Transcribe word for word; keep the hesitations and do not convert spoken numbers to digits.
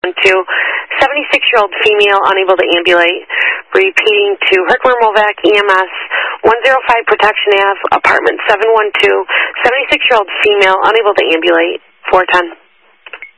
one two. seventy-six-year-old female unable to ambulate. Repeating to Herkimer Movac E M S, one oh five Protection Ave, apartment seven one two. seventy-six-year-old female unable to ambulate. four ten.